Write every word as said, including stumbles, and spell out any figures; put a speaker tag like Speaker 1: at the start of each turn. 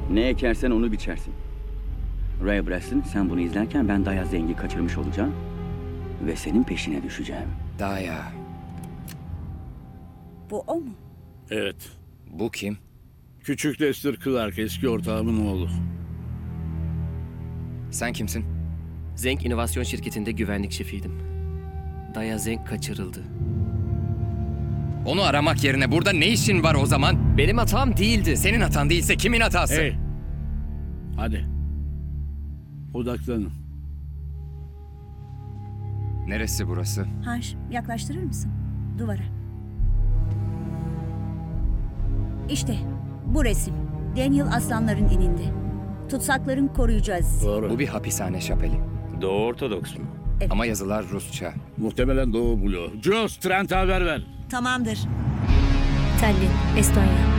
Speaker 1: Ne ekersen onu biçersin. Ray Braston, sen bunu izlerken ben Daya Zeng'i kaçırmış olacağım. Ve senin peşine düşeceğim.
Speaker 2: Daya.
Speaker 3: Bu o mu?
Speaker 4: Evet.
Speaker 2: Bu kim?
Speaker 4: Küçük Lester Clark, eski ortağımın oğlu.
Speaker 2: Sen kimsin?
Speaker 5: Zeng İnovasyon Şirketi'nde güvenlik şefiydim. Daya Zeng kaçırıldı.
Speaker 2: Onu aramak yerine burada ne işin var o zaman?
Speaker 5: Benim hatam değildi.
Speaker 2: Senin hatan değilse kimin hatası?
Speaker 4: Hey! Hadi. Odaklanın.
Speaker 2: Neresi burası?
Speaker 3: Hanş, yaklaştırır mısın? Duvara. İşte bu resim. Daniel aslanların ininde. Tutsakların koruyucu azizi.
Speaker 4: Doğru.
Speaker 2: Bu bir hapishane şapeli.
Speaker 1: Doğu Ortodoks mu?
Speaker 2: Ama yazılar Rusça.
Speaker 4: Muhtemelen Doğu Bloğu. Joss, Trent'e haber ver.
Speaker 3: Tamamdır.
Speaker 6: Tallinn, Estonya.